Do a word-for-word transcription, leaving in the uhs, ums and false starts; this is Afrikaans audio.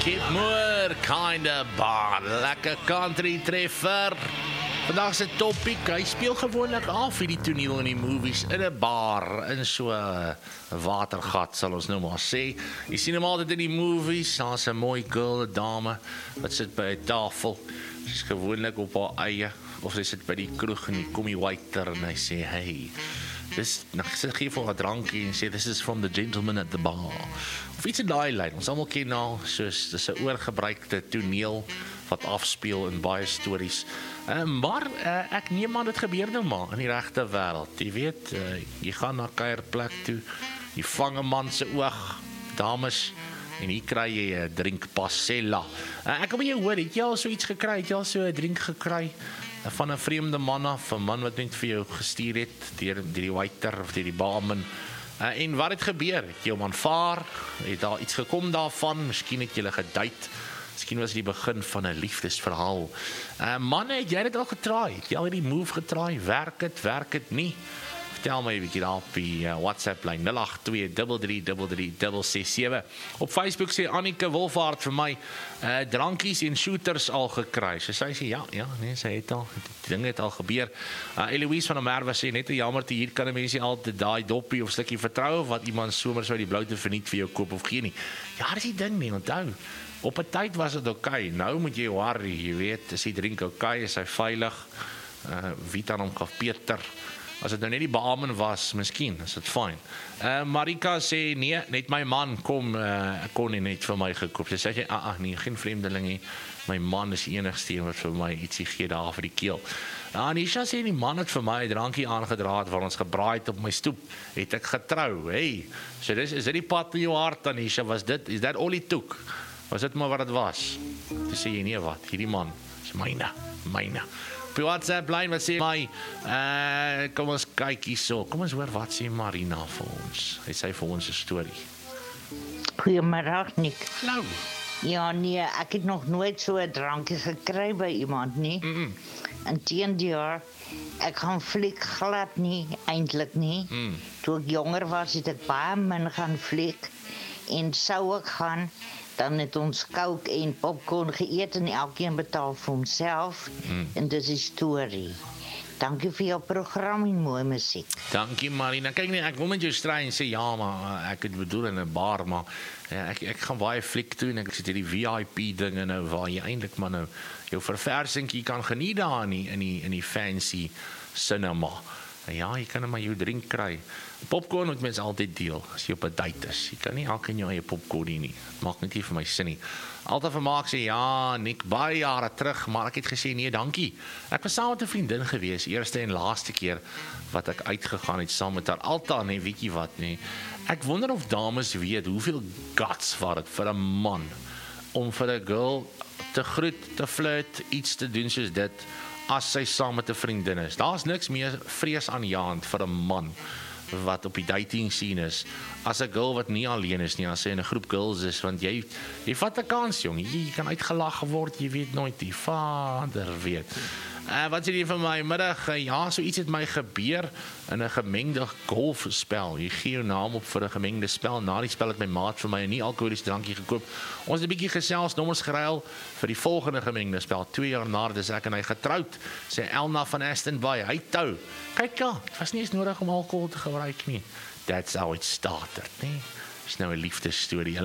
Kip Moore, kinda bar, lekker country treffer. Vandag se topic, hy speel gewoonlik af hierdie toneel in die movies in 'n bar, in so 'n watergat sal ons nou maar sê. Jy sien hom altyd in die movies, daar's 'n mooi girl, 'n dame wat sit by 'n tafel. Sy's gewoonlik op haar eie of sy sit by die kroeg en die kom die waiter en hy sê, "Hey, dis nou sy gee vir 'n drankie en sê this is from the gentleman at the bar." Of iets in daai lyn. Ons almal ken nou soos dis 'n oorgebruikte toneel wat afspeel in baie stories. Uh, maar uh, ek neem aan dit gebeur nou maar in die regte wêreld. Jy weet, uh, jy gaan na 'n kuierplek toe, jy vang 'n man se oog, dames, en hier kry jy 'n drink pasella. Uh, ek wil by jou hoor, het jy al so iets gekry? Het jy al so 'n drink gekry van 'n vreemde man af, 'n man wat net vir jou gestuur het deur deur die waiter of deur die barman? Uh, en wat het gebeur? Het jy hom aanvaar? Het daar iets gekom daarvan? Miskien het julle gedate. Miskien was dit die begin van 'n liefdesverhaal. Uh, manne, het jy dit al getraai? Het jy al hierdie move getraai? Werk dit? Werk dit nie? Vertel my 'n bietjie daar op die uh, WhatsApp lyn nul agt twee drie drie drie drie ses ses sewe. Op Facebook sê Annika Wolfhard vir my, uh, drankies en shooters al gekry. So sy sê ja, ja, nee, sy het al, die ding het al gebeur. Uh, Eloise van der Merwe sê net 'n jammer te hier kan 'n mens nie altyd daai doppie of stukkie vertroue wat iemand sommer sou die bloute verniet vir jou koop of gee nie. Ja, dis die ding nie, onthou. Op 'n tyd was dit oké. Okay. Nou moet jy worry, jy weet, is die drink oké, okay, is hy veilig? Uh, wie dan hom gaf Peter? As dit nou net die barman was, miskien, is dit fyn. Uh, Marika sê, nee, net my man kom, uh, kon nie net vir my gekoop. Sy sê, ah, ah, nee, geen vreemdeling nie. My man is die enigste een wat vir my ietsie gee daar vir die keel. Uh, Anisha sê, die man het vir my 'n drankie aangedraad waar ons gebraai het op my stoep. Het ek getrou, hey. So dis, is dit die pad in jou hart, Anisha? Was dit, is that all it took? Was dit maar wat het was? Toe sê jy, nee wat, hierdie man is myne, myne. Op die WhatsApp lyn wat sê my, uh, kom ons kyk hierso, kom ons hoor wat sê Marina vir ons. Hy sê vir ons 'n storie. Goeiemiddag, Nick. Hallo. Ja, nee, ek het nog nooit so 'n drankie gekry by iemand nie. Mm -mm. Inteendeel, ek gaan fliek glad nie, eintlik nie. Mm. Toe ek jonger was, het ek baie min gaan fliek. En sou ek gaan, dan het ons kook en popcorn geëet en elkeen betaal vir homself. Mm. En dis die storie. Dankie vir jou program en mooi musiek. Dankie Marina. Kyk nee, ek wil met jou stry en sê ja, maar ek het bedoel in 'n bar, maar ja, ek ek gaan baie fliek toe en ek sit hierdie V I P dinge nou waar jy eintlik maar nou jou verversingkie kan geniet daar in die in die in die fancy cinema. En ja, jy kan net maar jou drink kry. Popcorn moet mens altyd deel as jy op 'n date is. Jy kan nie elkeen jou eie popcorn hê nie. Maak net nie vir my sin nie. Altyd vir maak sê ja, Nick, baie jare terug, maar ek het gesê nee, dankie. Ek was saam met 'n vriendin gewees, eerste en laaste keer wat ek uitgegaan het saam met haar. Alta, nee, weet jy wat nie. Ek wonder of dames weet hoeveel guts var dit vir 'n man om vir 'n girl te groet, te flirt, iets te doen soos dit as sy saam met 'n vriendin is. Daar's niks meer vreesaanjaend vir 'n man wat op die dating scene is, as 'n girl wat nie alleen is nie, as sy in 'n groep girls is, want jy, jy vat 'n kans, jong, jy, jy kan uitgelag word, jy weet nooit, die vader weet. Uh, wat sê jy van my middag? Uh, ja, so iets het my gebeur in 'n gemengde golfspel. Jy gee jou naam op vir 'n gemengde spel. Na die spel het my maat vir my 'n nie alkoholiese drankie gekoop. Ons het 'n bietjie gesels, nommers geruil vir die volgende gemengde spel. Twee jaar na dit is ek en hy getroud. Sê Elna van Aston Bay, hy tou. Kyk ja, dit was nie eens nodig om alkohol te gebruik nie. That's how it started, nee. Dis nou 'n liefdesstorie.